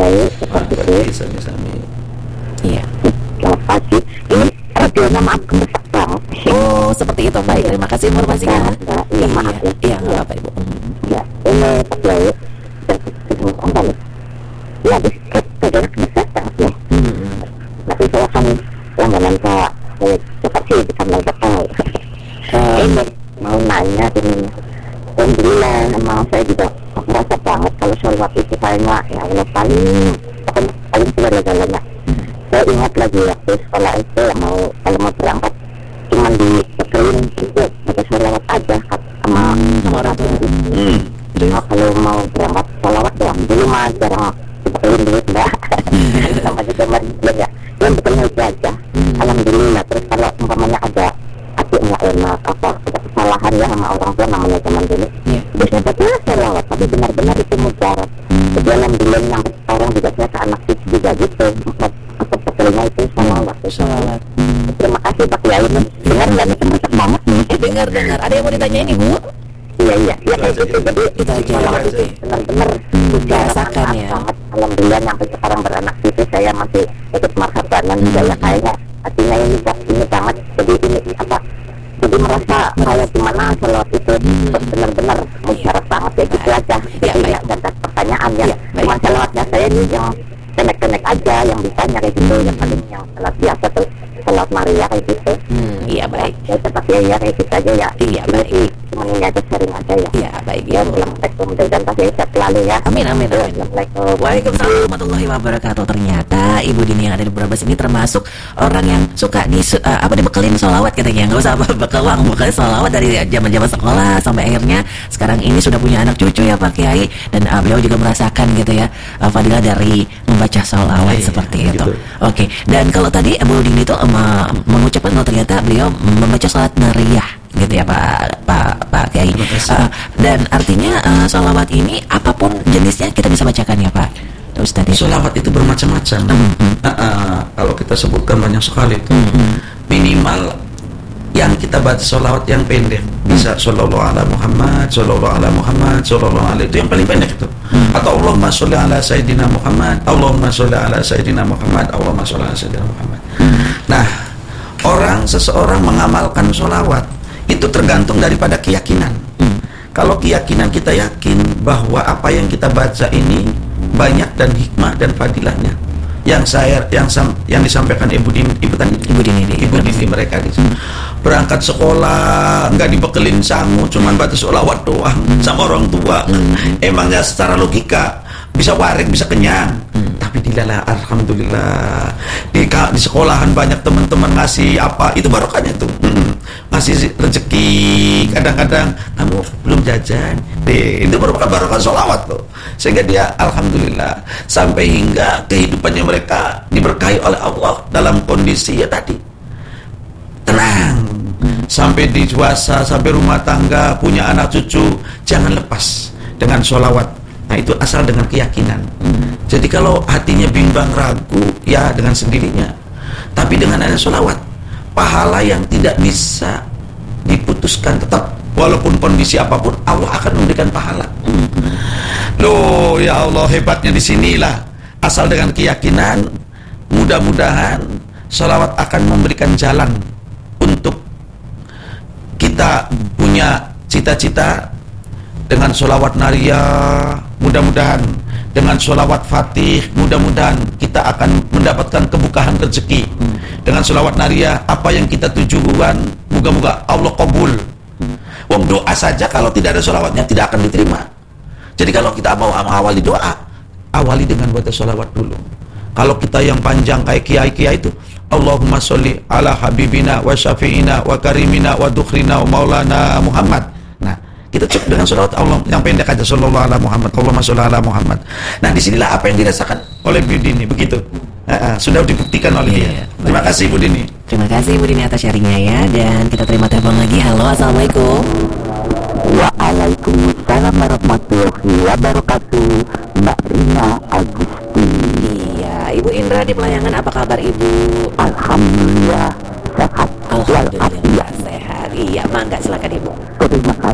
baik seperti itu. Sami-sami. Iya. Selamat pagi. Ini radionya maaf kemesak banget. Oh, seperti itu. Baik, terima kasih informasinya. Iya, maaf ya. Iya, nggak apa-apa Ibu. Ya, ini Pak Kiai. Kembali. Ya, di radionya kemesak banget ya. Tapi saya kan langganan Pak. Seperti bisa mengetahui. Ini mau nanya ini. Alhamdulillah, memang saya juga merasa banget kalau sholawat itu kayaknya ya Allah paling segala-galanya. Saya ingat lagi waktu sekolah itu mau kalau mau berangkat cuma dibekelin itu baca sholawat aja sama orang tua. Kalau mau berangkat sholawat ya dulu mah jarang dibekelin duit mbak. Sama juga meriah ya. Yang bekelnya itu aja. Alhamdulillah. Terus kalau umpamanya ada adiknya enak apa kesalahan ya sama orang tua namanya zaman dulu. Biasanya betul sholawat tapi benar-benar itu mujarab. Jadi alhamdulillah yang sekarang juga saya ke anak cucu juga gitu. Betul-betulnya itu sholawat. Terima kasih Pak Kiai. Dengar nggak nih teman banget nih? Dengar. Ada yang mau ditanyain Ibu? Iya kayak gitu. Jadi Itu aja. sholawat itu benar-benar Biasakan ya. Sangat alhamdulillah sampai sekarang beranak cucu saya masih ikut marhaban juga ya kayaknya hatinya ini banget. Jadi ini apa? Jadi merasa kayak gimana sholawat itu benar-benar mujarab banget ya gitu aja. Jadi nggak ada pertanyaan ya. Cuma sholawatnya saya ini yang kenek-kenek aja yang bisanya kayak gitu. Yang paling yang sholawat biasa tuh sholawat Maria kayak gitu. Iya baik. Ya tetap ya kayak gitu aja ya. Iya baik. Cuma ini aja sering aja ya. Iya baik Ya Ibu. Assalamualaikum dan saya sehat selalu ya. Amin. Assalamualaikum. Waalaikumsalam warahmatullahi wabarakatuh. Ternyata Ibu Dini yang ada di Brebes ini termasuk orang yang suka dibekelin sholawat katanya. Nggak usah bekelin sholawat dari zaman sekolah sampai akhirnya sekarang ini sudah punya anak cucu ya Pak Kiai. Dan beliau juga merasakan gitu ya fadilah dari membaca sholawat seperti itu. Oke. Dan kalau tadi Ibu Dini itu mengucapkan kalau ternyata beliau membaca salat nariyah gitu ya Pak Kiai. Dan artinya sholawat ini apapun jenisnya kita bisa bacakan ya Pak Ustadz. Sholawat itu bermacam-macam. Kalau kita sebutkan banyak sekali itu. Minimal yang kita baca sholawat yang pendek bisa shollallahu ala Muhammad, shollallahu ala Muhammad, shollallahu ala itu yang paling pendek itu. Atau Allahumma sholli ala Sayyidina Muhammad, Allahumma sholli ala Sayyidina Muhammad, Allahumma sholli ala Sayyidina Muhammad. Nah, seseorang mengamalkan sholawat itu tergantung daripada keyakinan. Kalau keyakinan kita yakin bahwa apa yang kita baca ini banyak dan hikmah dan fadilahnya, yang disampaikan Ibu Dini mereka di sini. Berangkat sekolah nggak dibekelin sangu, cuman baca sholawat doang sama orang tua. Emangnya secara logika bisa warik, bisa kenyang. Tapi alhamdulillah di sekolahan banyak teman-teman ngasih apa, itu barokahnya tuh. Ngasih rezeki, kadang-kadang kamu belum jajan deh, itu barokah sholawat tuh. Sehingga dia alhamdulillah sampai hingga kehidupannya mereka diberkahi oleh Allah dalam kondisi ya tadi tenang, sampai dewasa, sampai rumah tangga, punya anak cucu. Jangan lepas dengan sholawat. Nah itu asal dengan keyakinan. Jadi kalau hatinya bimbang, ragu, ya dengan sendirinya. Tapi dengan ada sholawat, pahala yang tidak bisa diputuskan tetap, walaupun kondisi apapun Allah akan memberikan pahala. Loh ya Allah, hebatnya di sinilah. Asal dengan keyakinan, mudah-mudahan sholawat akan memberikan jalan untuk kita punya cita-cita. Dengan sholawat nariyah, mudah-mudahan dengan sholawat fatih, mudah-mudahan kita akan mendapatkan kebukaan rezeki. Dengan sholawat nariyah, apa yang kita tujuan, moga-moga Allah kabul. Wong doa saja kalau tidak ada sholawatnya tidak akan diterima. Jadi kalau kita mau awali doa, awali dengan baca sholawat dulu. Kalau kita yang panjang kayak kiai-kiai itu, Allahumma sholli ala habibina wa syafi'ina wa karimina wa dukhrina wa maulana Muhammad. Nah, kita cukup dengan sholawat Allah yang pendek aja, sallallahu ala Muhammad, Allahumma sholli ala Muhammad. Nah, disinilah apa yang dirasakan oleh Bu Dini begitu. Sudah dibuktikan oleh dia. Terima kasih Bu Dini. Terima kasih Bu Dini atas sharingnya ya. Dan kita terima telepon lagi. Halo, assalamualaikum. Waalaikumsalam warahmatullahi wabarakatuh.